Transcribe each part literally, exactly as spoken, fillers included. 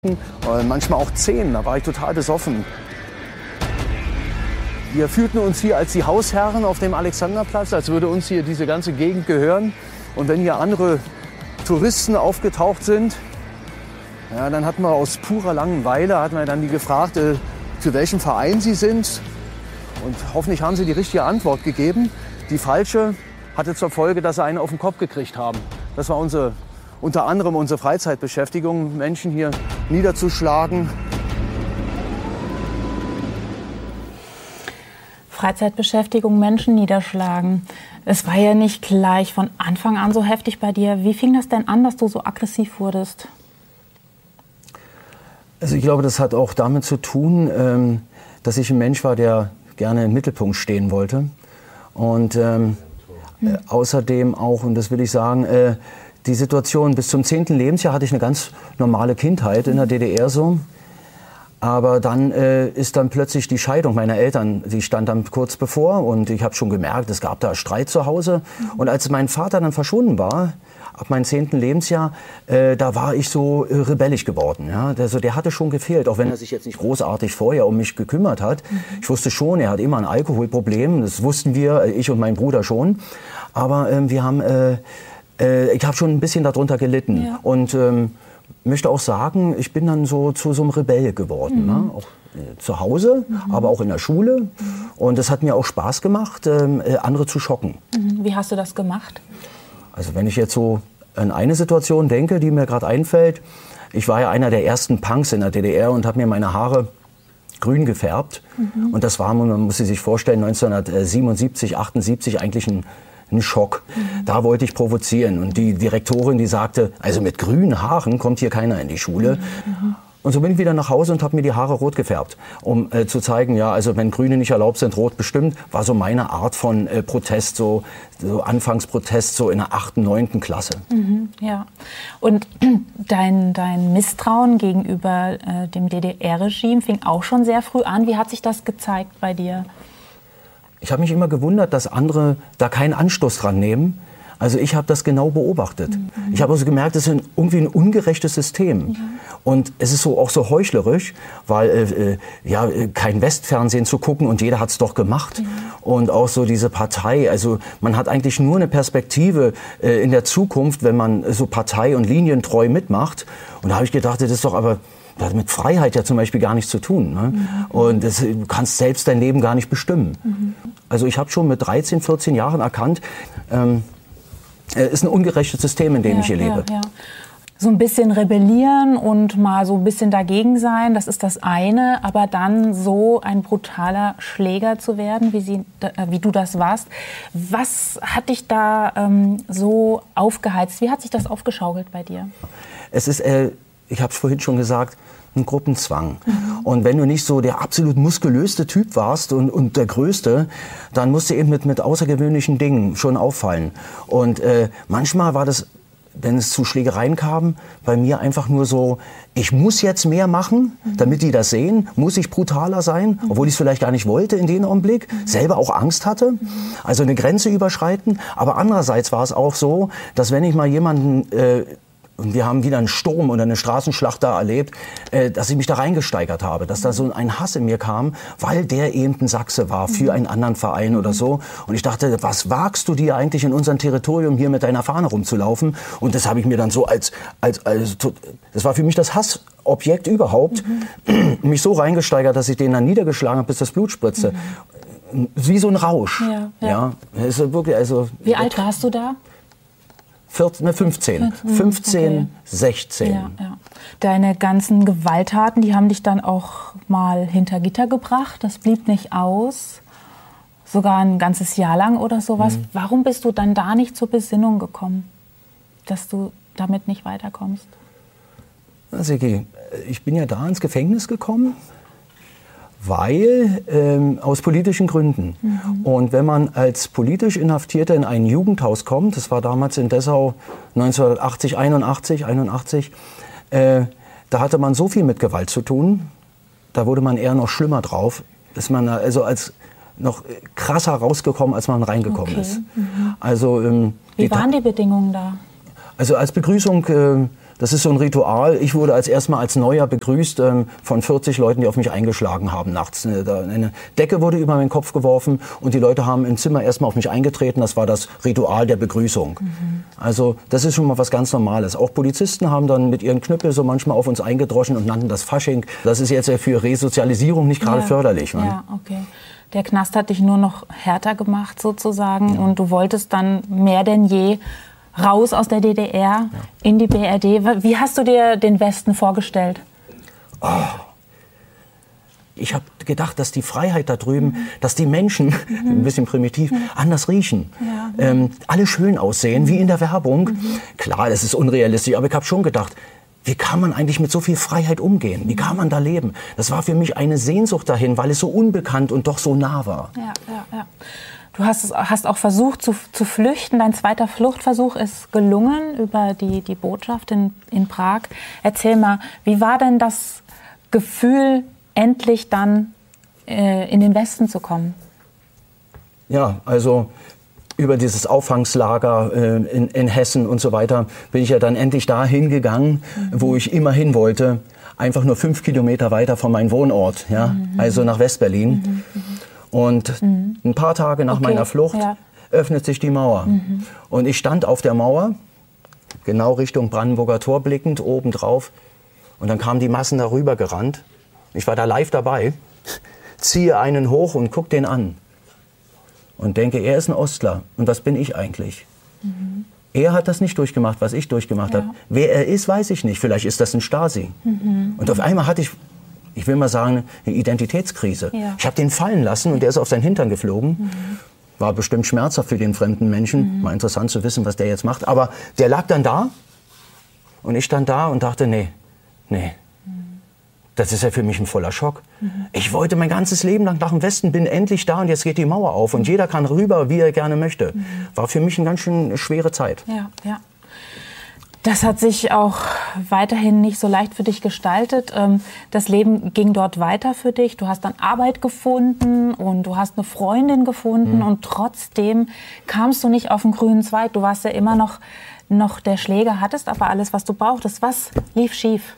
Manchmal auch zehn, da war ich total besoffen. Wir fühlten uns hier als die Hausherren auf dem Alexanderplatz, als würde uns hier diese ganze Gegend gehören. Und wenn hier andere Touristen aufgetaucht sind, ja, dann hatten wir aus purer Langeweile, hatten wir dann die gefragt, äh, für welchen Verein sie sind. Und hoffentlich haben sie die richtige Antwort gegeben. Die falsche hatte zur Folge, dass sie einen auf den Kopf gekriegt haben. Das war unsere, unter anderem unsere Freizeitbeschäftigung, Menschen hier niederzuschlagen. Freizeitbeschäftigung, Menschen niederschlagen. Es war ja nicht gleich von Anfang an so heftig bei dir. Wie fing das denn an, dass du so aggressiv wurdest? Also ich glaube, das hat auch damit zu tun, dass ich ein Mensch war, der gerne im Mittelpunkt stehen wollte. Und ähm, hm. außerdem auch, und das will ich sagen, äh, die Situation bis zum zehnten Lebensjahr hatte ich eine ganz normale Kindheit in der D D R so. Aber dann äh, ist dann plötzlich die Scheidung meiner Eltern, die stand dann kurz bevor und ich habe schon gemerkt, es gab da Streit zu Hause. Mhm. Und als mein Vater dann verschwunden war, ab meinem zehnten Lebensjahr, äh, da war ich so äh, rebellisch geworden. Ja? Also der hatte schon gefehlt, auch wenn er sich jetzt nicht großartig vorher um mich gekümmert hat. Mhm. Ich wusste schon, er hat immer ein Alkoholproblem, das wussten wir, ich und mein Bruder schon. Aber äh, wir haben, äh, äh, ich habe schon ein bisschen darunter gelitten. Ja. Und ähm, möchte auch sagen, ich bin dann so zu so einem Rebell geworden. Mhm. Ne? Auch äh, zu Hause, mhm. aber auch in der Schule. Mhm. Und es hat mir auch Spaß gemacht, äh, andere zu schocken. Mhm. Wie hast du das gemacht? Also wenn ich jetzt so an eine Situation denke, die mir gerade einfällt. Ich war ja einer der ersten Punks in der D D R und habe mir meine Haare grün gefärbt. Mhm. Und das war, man muss sich vorstellen, neunzehnhundertsiebenundsiebzig, achtundsiebzig eigentlich ein, ein Schock. Mhm. Da wollte ich provozieren. Und die Direktorin, die sagte, also mit grünen Haaren kommt hier keiner in die Schule. Mhm. Und so bin ich wieder nach Hause und habe mir die Haare rot gefärbt, um äh, zu zeigen, ja, also wenn Grüne nicht erlaubt sind, rot bestimmt, war so meine Art von äh, Protest, so, so Anfangsprotest, so in der achten, neunten Klasse. Mhm, ja. Und dein, dein Misstrauen gegenüber äh, dem D D R-Regime fing auch schon sehr früh an. Wie hat sich das gezeigt bei dir? Ich habe mich immer gewundert, dass andere da keinen Anstoß dran nehmen. Also ich habe das genau beobachtet. Mhm. Ich habe also gemerkt, es ist irgendwie ein ungerechtes System. Mhm. Und es ist so auch so heuchlerisch, weil äh, ja kein Westfernsehen zu gucken und jeder hat es doch gemacht. Mhm. Und auch so diese Partei, also man hat eigentlich nur eine Perspektive äh, in der Zukunft, wenn man so partei- und linientreu mitmacht. Und da habe ich gedacht, das ist doch aber... Das hat mit Freiheit ja zum Beispiel gar nichts zu tun. Ne? Mhm. Und das, du kannst selbst dein Leben gar nicht bestimmen. Mhm. Also ich habe schon mit dreizehn, vierzehn Jahren erkannt, ähm, es ist ein ungerechtes System, in dem ja, ich hier lebe. Ja, ja. So ein bisschen rebellieren und mal so ein bisschen dagegen sein, das ist das eine. Aber dann so ein brutaler Schläger zu werden, wie, sie, äh, wie du das warst. Was hat dich da ähm, so aufgeheizt? Wie hat sich das aufgeschaukelt bei dir? Es ist, äh, ich habe es vorhin schon gesagt, ein Gruppenzwang. Mhm. Und wenn du nicht so der absolut muskulöste Typ warst und, und der Größte, dann musst du eben mit, mit außergewöhnlichen Dingen schon auffallen. Und äh, manchmal war das, wenn es zu Schlägereien kam, bei mir einfach nur so, ich muss jetzt mehr machen, mhm. damit die das sehen, muss ich brutaler sein, mhm. obwohl ich es vielleicht gar nicht wollte in dem Augenblick, mhm. selber auch Angst hatte, mhm. also eine Grenze überschreiten. Aber andererseits war es auch so, dass wenn ich mal jemanden... Äh, Und wir haben wieder einen Sturm oder eine Straßenschlacht da erlebt, äh, dass ich mich da reingesteigert habe, dass da so ein Hass in mir kam, weil der eben ein Sachse war für einen anderen Verein oder so. Und ich dachte, was wagst du dir eigentlich in unserem Territorium hier mit deiner Fahne rumzulaufen? Und das habe ich mir dann so als, als, als das war für mich das Hassobjekt überhaupt, mhm. mich so reingesteigert, dass ich den dann niedergeschlagen habe, bis das Blut spritzte. Mhm. Wie so ein Rausch. Ja, ja. Ja, ist wirklich, also, wie alt warst du da? vierzehn, fünfzehn, fünfzehn, okay. sechzehn. Ja, ja. Deine ganzen Gewalttaten, die haben dich dann auch mal hinter Gitter gebracht. Das blieb nicht aus. Sogar ein ganzes Jahr lang oder sowas. Mhm. Warum bist du dann da nicht zur Besinnung gekommen, dass du damit nicht weiterkommst? Na, Sigi, ich bin ja da ins Gefängnis gekommen, weil, ähm, aus politischen Gründen. Mhm. Und wenn man als politisch Inhaftierter in ein Jugendhaus kommt, das war damals in Dessau neunzehnhundertachtzig, einundachtzig, einundachtzig, äh, da hatte man so viel mit Gewalt zu tun, da wurde man eher noch schlimmer drauf, ist man also als noch krasser rausgekommen, als man reingekommen okay. ist. Mhm. Also, ähm, wie waren die Bedingungen da? Also als Begrüßung, äh, Das ist so ein Ritual. Ich wurde als erstmal als Neuer begrüßt ähm, von vierzig Leuten, die auf mich eingeschlagen haben nachts. Eine Decke wurde über meinen Kopf geworfen und die Leute haben im Zimmer erstmal auf mich eingetreten. Das war das Ritual der Begrüßung. Mhm. Also das ist schon mal was ganz Normales. Auch Polizisten haben dann mit ihren Knüppel so manchmal auf uns eingedroschen und nannten das Fasching. Das ist jetzt für Resozialisierung nicht gerade ja. förderlich. Ne? Ja, okay. Der Knast hat dich nur noch härter gemacht sozusagen, ja. und du wolltest dann mehr denn je raus aus der D D R, ja. in die B R D. Wie hast du dir den Westen vorgestellt? Oh. Ich habe gedacht, dass die Freiheit da drüben, mhm. dass die Menschen, mhm. ein bisschen primitiv, mhm. anders riechen. Ja. Ähm, alle schön aussehen, mhm. wie in der Werbung. Mhm. Klar, das ist unrealistisch, aber ich habe schon gedacht, wie kann man eigentlich mit so viel Freiheit umgehen? Wie kann man da leben? Das war für mich eine Sehnsucht dahin, weil es so unbekannt und doch so nah war. Ja, ja, ja. Du hast, hast auch versucht zu, zu flüchten. Dein zweiter Fluchtversuch ist gelungen über die, die Botschaft in, in Prag. Erzähl mal, wie war denn das Gefühl, endlich dann äh, in den Westen zu kommen? Ja, also über dieses Auffangslager äh, in, in Hessen und so weiter bin ich ja dann endlich da hingegangen, mhm. wo ich immer hin wollte. Einfach nur fünf Kilometer weiter von meinem Wohnort, ja? Mhm. Also nach Westberlin. Mhm. Und mhm. ein paar Tage nach okay. meiner Flucht ja. öffnet sich die Mauer. Mhm. Und ich stand auf der Mauer, genau Richtung Brandenburger Tor blickend, oben drauf. Und dann kamen die Massen darüber gerannt. Ich war da live dabei, ziehe einen hoch und guck den an. Und denke, er ist ein Ostler. Und was bin ich eigentlich? Mhm. Er hat das nicht durchgemacht, was ich durchgemacht ja. habe. Wer er ist, weiß ich nicht. Vielleicht ist das ein Stasi. Mhm. Und auf einmal hatte ich... Ich will mal sagen, eine Identitätskrise. Ja. Ich habe den fallen lassen und der ist auf seinen Hintern geflogen. Mhm. War bestimmt schmerzhaft für den fremden Menschen. Mhm. Mal interessant zu wissen, was der jetzt macht. Aber der lag dann da und ich stand da und dachte, nee, nee. Mhm. Das ist ja für mich ein voller Schock. Mhm. Ich wollte mein ganzes Leben lang nach dem Westen, bin endlich da und jetzt geht die Mauer auf. Und jeder kann rüber, wie er gerne möchte. Mhm. War für mich eine ganz schön schwere Zeit. Ja, ja. Das hat sich auch weiterhin nicht so leicht für dich gestaltet. Das Leben ging dort weiter für dich. Du hast dann Arbeit gefunden und du hast eine Freundin gefunden. Mhm. Und trotzdem kamst du nicht auf den grünen Zweig. Du warst ja immer noch, noch der Schläger, hattest aber alles, was du brauchtest. Was lief schief?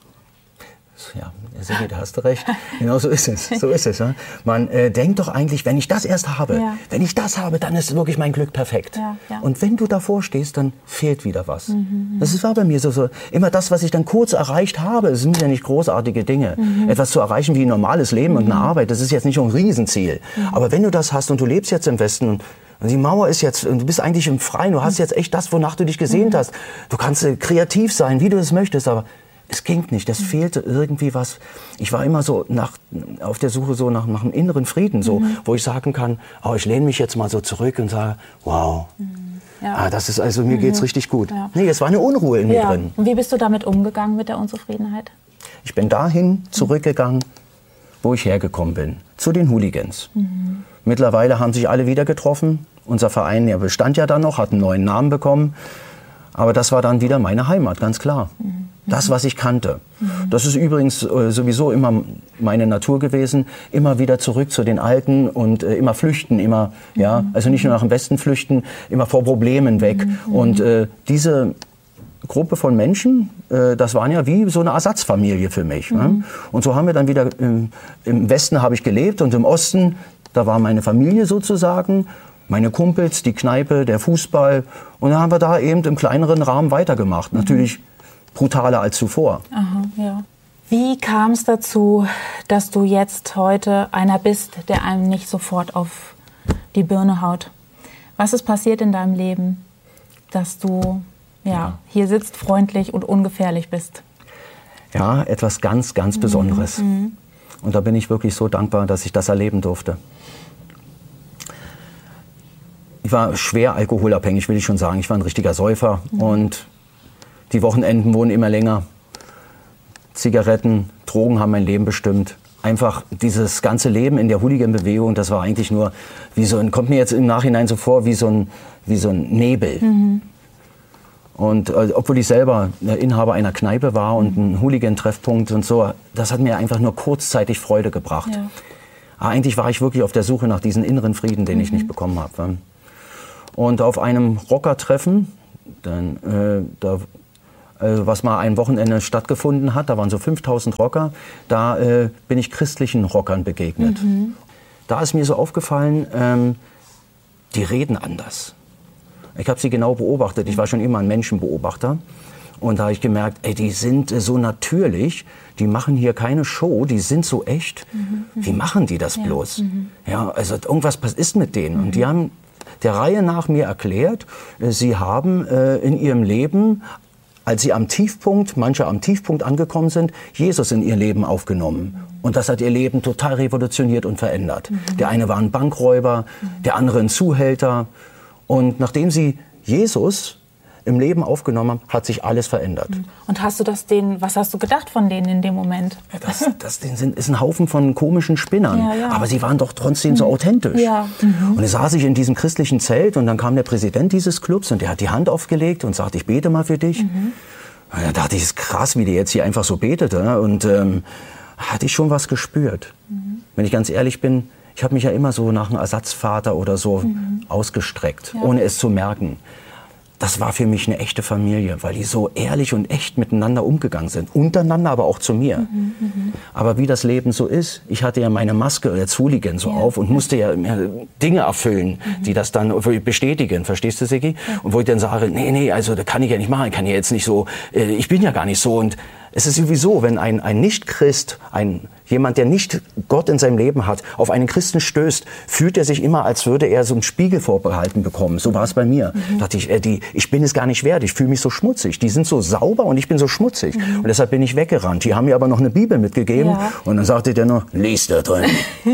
Ja, Sigi, da hast du recht. Genau so ist es. So ist es. Ja. Man äh, denkt doch eigentlich, wenn ich das erst habe, ja. wenn ich das habe, dann ist wirklich mein Glück perfekt. Ja, ja. Und wenn du davor stehst, dann fehlt wieder was. Mhm, das war bei mir so, so. Immer das, was ich dann kurz erreicht habe, es sind ja nicht großartige Dinge. Mhm. Etwas zu erreichen wie ein normales Leben mhm. und eine Arbeit, das ist jetzt nicht ein Riesenziel. Mhm. Aber wenn du das hast und du lebst jetzt im Westen und Und die Mauer ist jetzt, du bist eigentlich im Freien, du hast jetzt echt das, wonach du dich gesehnt mhm. hast. Du kannst äh, kreativ sein, wie du es möchtest, aber es ging nicht, das fehlte irgendwie was. Ich war immer so nach, auf der Suche so nach, nach einem inneren Frieden, so, mhm. wo ich sagen kann, oh, ich lehne mich jetzt mal so zurück und sage, wow, mhm. ja. ah, das ist also, mir mhm. geht's richtig gut. Ja. Nee, es war eine Unruhe in mir ja. drin. Und wie bist du damit umgegangen mit der Unzufriedenheit? Ich bin dahin zurückgegangen, wo ich hergekommen bin, zu den Hooligans. Mhm. Mittlerweile haben sich alle wieder getroffen. Unser Verein ja, bestand ja dann noch, hat einen neuen Namen bekommen. Aber das war dann wieder meine Heimat, ganz klar. Mhm. Das, was ich kannte. Mhm. Das ist übrigens äh, sowieso immer meine Natur gewesen. Immer wieder zurück zu den Alten und äh, immer flüchten. Immer, mhm. ja, also nicht nur nach dem Westen flüchten, immer vor Problemen weg. Mhm. Und äh, diese Gruppe von Menschen, äh, das waren ja wie so eine Ersatzfamilie für mich. Mhm. Ne? Und so haben wir dann wieder, im, im Westen habe ich gelebt und im Osten, da war meine Familie sozusagen. Meine Kumpels, die Kneipe, der Fußball. Und dann haben wir da eben im kleineren Rahmen weitergemacht. Mhm. Natürlich brutaler als zuvor. Aha, ja. Wie kam es dazu, dass du jetzt heute einer bist, der einem nicht sofort auf die Birne haut? Was ist passiert in deinem Leben, dass du ja, ja. hier sitzt, freundlich und ungefährlich bist? Ja, etwas ganz, ganz Besonderes. Mhm. Und da bin ich wirklich so dankbar, dass ich das erleben durfte. Ich war schwer alkoholabhängig, will ich schon sagen. Ich war ein richtiger Säufer. Mhm. Und die Wochenenden wurden immer länger. Zigaretten, Drogen haben mein Leben bestimmt. Einfach dieses ganze Leben in der Hooligan-Bewegung, das war eigentlich nur wie so ein, kommt mir jetzt im Nachhinein so vor, wie so ein, wie so ein Nebel. Mhm. Und äh, obwohl ich selber Inhaber einer Kneipe war und ein Hooligan-Treffpunkt und so, das hat mir einfach nur kurzzeitig Freude gebracht. Ja. Aber eigentlich war ich wirklich auf der Suche nach diesem inneren Frieden, den mhm. ich nicht bekommen habe. Und auf einem Rocker-Treffen, dann, äh, da was mal ein Wochenende stattgefunden hat. Da waren so fünftausend Rocker. Da äh, bin ich christlichen Rockern begegnet. Mhm. Da ist mir so aufgefallen, ähm, die reden anders. Ich habe sie genau beobachtet. Ich war schon immer ein Menschenbeobachter. Und da habe ich gemerkt, ey, die sind äh, so natürlich, die machen hier keine Show, die sind so echt. Mhm. Wie machen die das ja. bloß? Mhm. Ja, also irgendwas ist mit denen. Mhm. Und die haben der Reihe nach mir erklärt, äh, sie haben äh, in ihrem Leben, als sie am Tiefpunkt, manche am Tiefpunkt angekommen sind, Jesus in ihr Leben aufgenommen. Und das hat ihr Leben total revolutioniert und verändert. Mhm. Der eine war ein Bankräuber, mhm. der andere ein Zuhälter. Und nachdem sie Jesus im Leben aufgenommen haben, hat sich alles verändert. Und hast du das denen, was hast du gedacht von denen in dem Moment? Ja, das das sind, ist ein Haufen von komischen Spinnern. Ja, ja. Aber sie waren doch trotzdem so authentisch. Ja. Mhm. Und da saß ich in diesem christlichen Zelt und dann kam der Präsident dieses Clubs und der hat die Hand aufgelegt und sagte, ich bete mal für dich. Mhm. Und da dachte ich, es ist krass, wie der jetzt hier einfach so betete. Und ähm, hatte ich schon was gespürt. Mhm. Wenn ich ganz ehrlich bin, ich habe mich ja immer so nach einem Ersatzvater oder so mhm. ausgestreckt, ja. ohne es zu merken. Das war für mich eine echte Familie, weil die so ehrlich und echt miteinander umgegangen sind. Untereinander, aber auch zu mir. Mhm, mh. Aber wie das Leben so ist, ich hatte ja meine Maske als Hooligan so ja, auf und ja. musste ja Dinge erfüllen, mhm. die das dann bestätigen. Verstehst du, Sigi? Ja. Und wo ich dann sage, nee, nee, also das kann ich ja nicht machen. Ich kann ja jetzt nicht so, ich bin ja gar nicht so. Und es ist sowieso, wenn ein, ein Nicht-Christ, ein jemand, der nicht Gott in seinem Leben hat, auf einen Christen stößt, fühlt er sich immer, als würde er so einen Spiegel vorbehalten bekommen. So war es bei mir. Mhm. Da dachte ich, äh, die, ich bin es gar nicht wert, ich fühle mich so schmutzig. Die sind so sauber und ich bin so schmutzig. Mhm. Und deshalb bin ich weggerannt. Die haben mir aber noch eine Bibel mitgegeben. Ja. Und dann sagte der noch, lies da drin,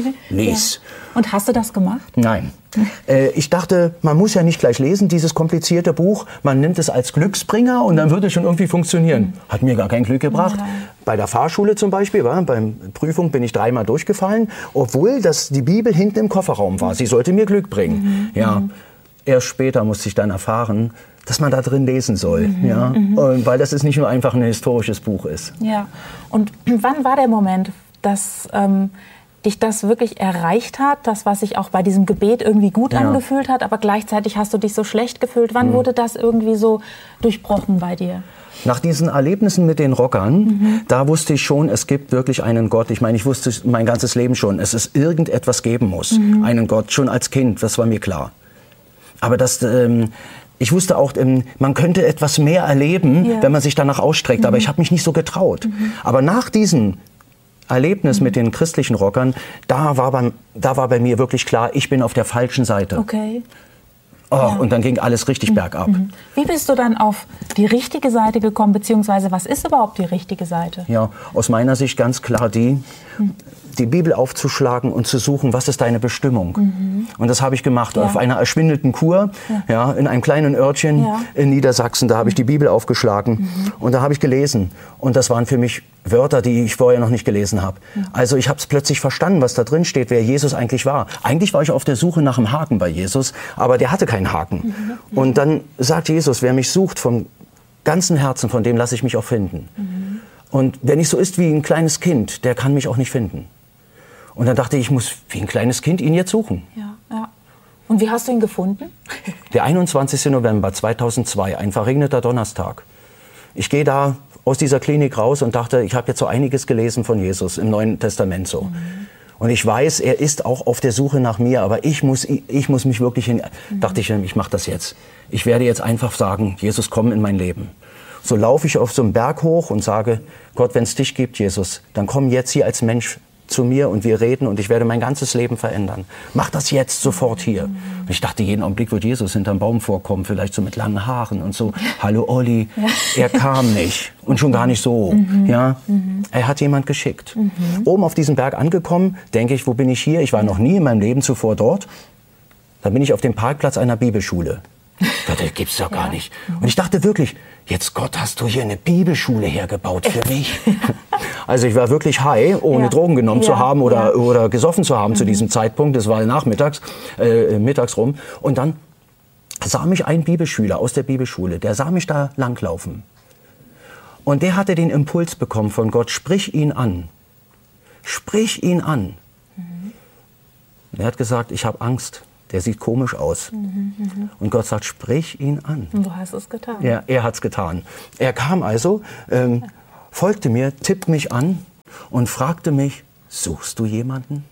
lies. Ja. Und hast du das gemacht? Nein. Äh, ich dachte, man muss ja nicht gleich lesen, dieses komplizierte Buch. Man nimmt es als Glücksbringer und dann würde es schon irgendwie funktionieren. Hat mir gar kein Glück gebracht. Nein. Bei der Fahrschule zum Beispiel, war, beim Prüfung bin ich dreimal durchgefallen, obwohl das die Bibel hinten im Kofferraum war. Sie sollte mir Glück bringen. Mhm. Ja. Erst später musste ich dann erfahren, dass man da drin lesen soll. Mhm. Ja. Mhm. Und weil das ist nicht nur einfach ein historisches Buch ist. Ja. Und wann war der Moment, dass ähm, dich das wirklich erreicht hat, das, was sich auch bei diesem Gebet irgendwie gut ja. angefühlt hat, aber gleichzeitig hast du dich so schlecht gefühlt. Wann mhm. wurde das irgendwie so durchbrochen bei dir? Nach diesen Erlebnissen mit den Rockern, mhm. da wusste ich schon, es gibt wirklich einen Gott. Ich meine, ich wusste mein ganzes Leben schon, dass es irgendetwas geben muss. Mhm. Einen Gott, schon als Kind, das war mir klar. Aber das, ähm, ich wusste auch, ähm, man könnte etwas mehr erleben, ja. wenn man sich danach ausstreckt. Mhm. Aber ich habe mich nicht so getraut. Mhm. Aber nach diesem Erlebnis mhm. mit den christlichen Rockern, da war, bei, da war bei mir wirklich klar, ich bin auf der falschen Seite. Okay. Oh, ja. Und dann ging alles richtig mhm. bergab. Wie bist du dann auf die richtige Seite gekommen, beziehungsweise was ist überhaupt die richtige Seite? Ja, aus meiner Sicht ganz klar die, mhm. die Bibel aufzuschlagen und zu suchen, was ist deine Bestimmung. Mhm. Und das habe ich gemacht ja. auf einer erschwindelten Kur, ja. Ja, in einem kleinen Örtchen ja. in Niedersachsen. Da habe ich die Bibel aufgeschlagen mhm. und da habe ich gelesen. Und das waren für mich Wörter, die ich vorher noch nicht gelesen habe. Mhm. Also ich habe es plötzlich verstanden, was da drin steht, wer Jesus eigentlich war. Eigentlich war ich auf der Suche nach einem Haken bei Jesus, aber der hatte keinen Haken. Mhm. Und dann sagt Jesus, wer mich sucht vom ganzen Herzen, von dem lasse ich mich auch finden. Mhm. Und wer nicht so ist wie ein kleines Kind, der kann mich auch nicht finden. Und dann dachte ich, ich muss wie ein kleines Kind ihn jetzt suchen. Ja, ja. Und wie hast du ihn gefunden? Der einundzwanzigsten November zweitausendzwei, ein verregneter Donnerstag. Ich gehe da aus dieser Klinik raus und dachte, ich habe jetzt so einiges gelesen von Jesus im Neuen Testament so. Mhm. Und ich weiß, er ist auch auf der Suche nach mir, aber ich muss, ich, ich muss mich wirklich hin. Mhm. Dachte ich, ich mache das jetzt. Ich werde jetzt einfach sagen, Jesus, komm in mein Leben. So laufe ich auf so einen Berg hoch und sage, Gott, wenn es dich gibt, Jesus, dann komm jetzt hier als Mensch zu mir und wir reden und ich werde mein ganzes Leben verändern. Mach das jetzt sofort hier. Und ich dachte, jeden Augenblick wird Jesus hinterm Baum vorkommen, vielleicht so mit langen Haaren und so. Hallo Olli. Ja. Er kam nicht und schon gar nicht so. Mhm. Ja? Mhm. Er hat jemand geschickt. Mhm. Oben auf diesem Berg angekommen, denke ich, wo bin ich hier? Ich war noch nie in meinem Leben zuvor dort. Dann bin ich auf dem Parkplatz einer Bibelschule. Das gibt's doch gar ja. nicht. Und ich dachte wirklich, jetzt Gott, hast du hier eine Bibelschule hergebaut für mich? Also ich war wirklich high, ohne ja. Drogen genommen ja. zu haben oder, ja. oder gesoffen zu haben mhm. zu diesem Zeitpunkt. Das war nachmittags, äh, mittags rum. Und dann sah mich ein Bibelschüler aus der Bibelschule, der sah mich da langlaufen. Und der hatte den Impuls bekommen von Gott, sprich ihn an. Sprich ihn an. Mhm. Er hat gesagt, ich habe Angst. der sieht komisch aus. Mhm, mh. Und Gott sagt, sprich ihn an. Und du hast es getan. Ja, er hat es getan. Er kam also, ähm, ja. folgte mir, tippt mich an und fragte mich, suchst du jemanden?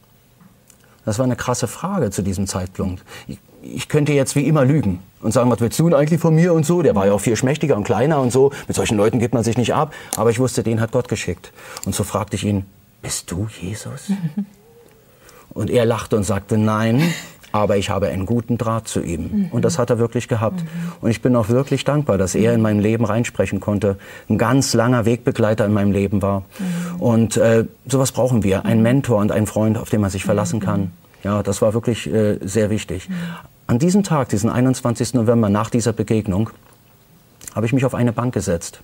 Das war eine krasse Frage zu diesem Zeitpunkt. Ich, ich könnte jetzt wie immer lügen und sagen, was willst du denn eigentlich von mir und so? Der war ja auch viel schmächtiger und kleiner und so. Mit solchen Leuten gibt man sich nicht ab. Aber ich wusste, den hat Gott geschickt. Und so fragte ich ihn, bist du Jesus? Mhm. Und er lachte und sagte, nein, aber ich habe einen guten Draht zu ihm. Mhm. Und das hat er wirklich gehabt. Mhm. Und ich bin auch wirklich dankbar, dass er in mein Leben reinsprechen konnte. Ein ganz langer Wegbegleiter in meinem Leben war. Mhm. Und äh, sowas brauchen wir. Ein Mentor und ein Freund, auf den man sich verlassen kann. Ja, das war wirklich äh, sehr wichtig. Mhm. An diesem Tag, diesen einundzwanzigsten November, nach dieser Begegnung, habe ich mich auf eine Bank gesetzt.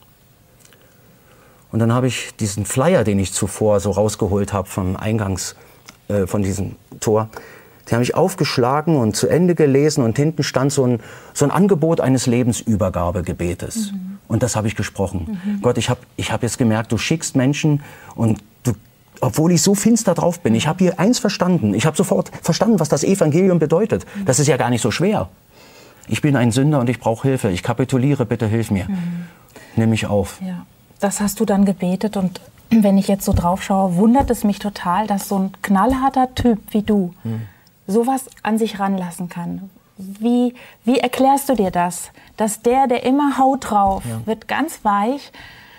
Und dann habe ich diesen Flyer, den ich zuvor so rausgeholt habe vom Eingangs, äh, von diesem Tor, den habe ich aufgeschlagen und zu Ende gelesen und hinten stand so ein, so ein Angebot eines Lebensübergabegebetes. Mhm. Und das habe ich gesprochen. Mhm. Gott, ich habe ich hab jetzt gemerkt, du schickst Menschen und du, obwohl ich so finster drauf bin, ich habe hier eins verstanden. Ich habe sofort verstanden, was das Evangelium bedeutet. Mhm. Das ist ja gar nicht so schwer. Ich bin ein Sünder und ich brauche Hilfe. Ich kapituliere, bitte hilf mir. Mhm. Nimm mich auf. Ja. Das hast du dann gebetet und wenn ich jetzt so drauf schaue, wundert es mich total, dass so ein knallharter Typ wie du mhm. sowas an sich ranlassen kann. Wie, wie erklärst du dir das? Dass der, der immer haut drauf, ja. wird ganz weich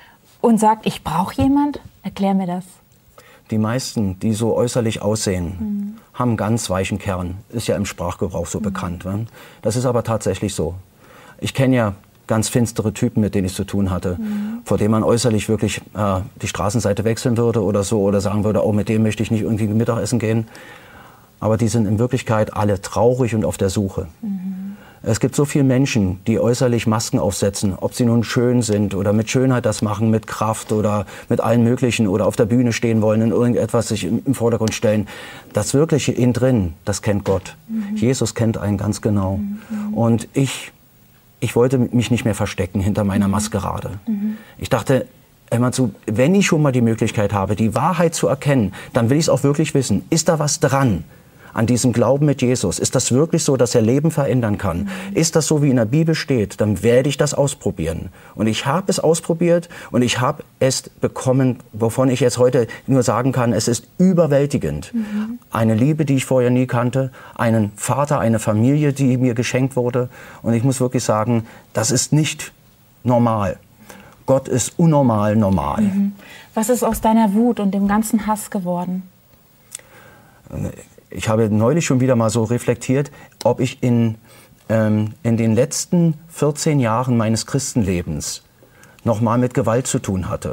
und sagt, ich brauche jemand? Erklär mir das. Die meisten, die so äußerlich aussehen, mhm. haben einen ganz weichen Kern. Ist ja im Sprachgebrauch so mhm. bekannt. Ne? Das ist aber tatsächlich so. Ich kenne ja ganz finstere Typen, mit denen ich zu tun hatte, mhm. vor denen man äußerlich wirklich äh, die Straßenseite wechseln würde oder so oder sagen würde, oh, mit dem möchte ich nicht irgendwie Mittagessen gehen. Aber die sind in Wirklichkeit alle traurig und auf der Suche. Mhm. Es gibt so viele Menschen, die äußerlich Masken aufsetzen, ob sie nun schön sind oder mit Schönheit das machen, mit Kraft oder mit allen möglichen oder auf der Bühne stehen wollen, in irgendetwas sich im Vordergrund stellen. Das Wirkliche innen drin, das kennt Gott. Mhm. Jesus kennt einen ganz genau. Mhm. Und ich, ich wollte mich nicht mehr verstecken hinter meiner Maskerade. Mhm. Ich dachte, immer zu, wenn ich schon mal die Möglichkeit habe, die Wahrheit zu erkennen, dann will ich es auch wirklich wissen. Ist da was dran? An diesem Glauben mit Jesus. Ist das wirklich so, dass er Leben verändern kann? Mhm. Ist das so, wie in der Bibel steht? Dann werde ich das ausprobieren. Und ich habe es ausprobiert und ich habe es bekommen, wovon ich jetzt heute nur sagen kann, es ist überwältigend. Mhm. Eine Liebe, die ich vorher nie kannte, einen Vater, eine Familie, die mir geschenkt wurde. Und ich muss wirklich sagen, das ist nicht normal. Gott ist unnormal normal. Mhm. Was ist aus deiner Wut und dem ganzen Hass geworden? Ich habe neulich schon wieder mal so reflektiert, ob ich in, ähm, in den letzten vierzehn Jahren meines Christenlebens noch mal mit Gewalt zu tun hatte.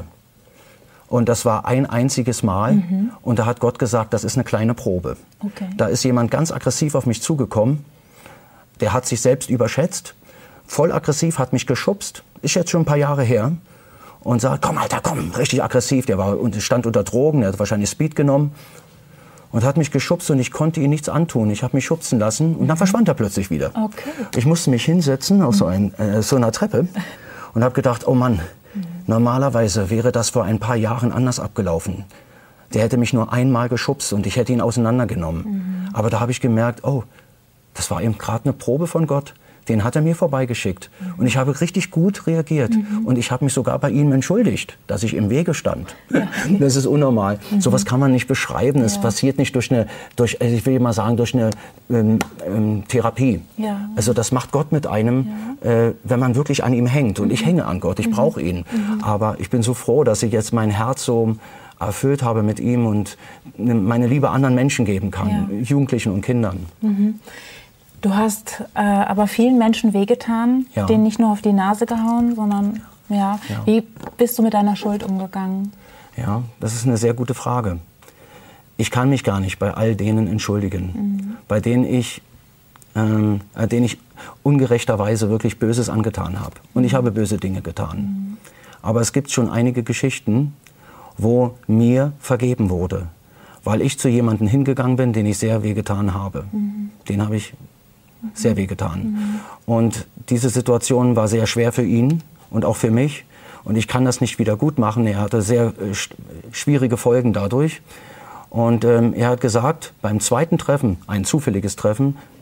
Und das war ein einziges Mal. Mhm. Und da hat Gott gesagt, das ist eine kleine Probe. Okay. Da ist jemand ganz aggressiv auf mich zugekommen. Der hat sich selbst überschätzt. Voll aggressiv, hat mich geschubst. Ist jetzt schon ein paar Jahre her. Und sagt, komm Alter, komm, richtig aggressiv. Der war, stand unter Drogen, der hat wahrscheinlich Speed genommen. Und hat mich geschubst und ich konnte ihm nichts antun. Ich habe mich schubsen lassen und dann verschwand er plötzlich wieder. Okay. Ich musste mich hinsetzen auf so, ein, äh, so einer Treppe und habe gedacht, oh Mann, mhm. normalerweise wäre das vor ein paar Jahren anders abgelaufen. Der hätte mich nur einmal geschubst und ich hätte ihn auseinandergenommen. Mhm. Aber da habe ich gemerkt, oh, das war eben gerade eine Probe von Gott. Den hat er mir vorbeigeschickt. Mhm. Und ich habe richtig gut reagiert. Mhm. Und ich habe mich sogar bei ihm entschuldigt, dass ich im Wege stand. Ja. Das ist unnormal. Mhm. Sowas kann man nicht beschreiben. Es ja. passiert nicht durch eine, durch, ich will mal sagen, durch eine ähm, ähm, Therapie. Ja. Also das macht Gott mit einem, ja. äh, wenn man wirklich an ihm hängt. Und mhm. ich hänge an Gott, ich mhm. brauche ihn. Mhm. Aber ich bin so froh, dass ich jetzt mein Herz so erfüllt habe mit ihm und meine Liebe anderen Menschen geben kann, ja. Jugendlichen und Kindern. Mhm. Du hast äh, aber vielen Menschen wehgetan, ja. denen nicht nur auf die Nase gehauen, sondern ja. ja. Wie bist du mit deiner Schuld umgegangen? Ja, das ist eine sehr gute Frage. Ich kann mich gar nicht bei all denen entschuldigen, mhm. bei denen ich, ähm, äh, denen ich ungerechterweise wirklich Böses angetan habe. Und ich habe böse Dinge getan. Mhm. Aber es gibt schon einige Geschichten, wo mir vergeben wurde, weil ich zu jemandem hingegangen bin, den ich sehr wehgetan habe. Mhm. Den habe ich sehr wehgetan. Mhm. Und diese Situation war sehr schwer für ihn und auch für mich. Und ich kann das nicht wieder gut machen. Er hatte sehr äh, schwierige Folgen dadurch. Und ähm, er hat gesagt, beim zweiten Treffen, ein zufälliges Treffen,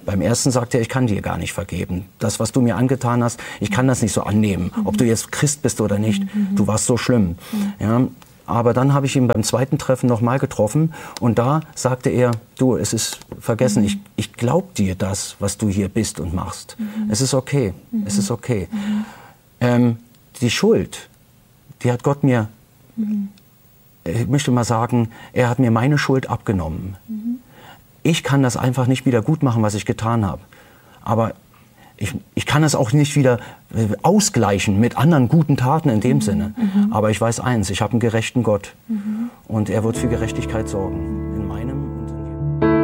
Beim ersten sagte er, ich kann dir gar nicht vergeben. Das, was du mir angetan hast, ich kann das nicht so annehmen, mhm. ob du jetzt Christ bist oder nicht. Mhm. Du warst so schlimm. Mhm. Ja, aber dann habe ich ihn beim zweiten Treffen noch mal getroffen und da sagte er, du, es ist vergessen, mhm. ich, ich glaube dir das, was du hier bist und machst. Mhm. Es ist okay, mhm. es ist okay. Mhm. Ähm, die Schuld, die hat Gott mir, mhm. ich möchte mal sagen, er hat mir meine Schuld abgenommen. Mhm. Ich kann das einfach nicht wieder gut machen, was ich getan habe. Aber ich, ich kann es auch nicht wieder ausgleichen mit anderen guten Taten in dem mhm. Sinne. Mhm. Aber ich weiß eins, ich habe einen gerechten Gott. Mhm. Und er wird für Gerechtigkeit sorgen.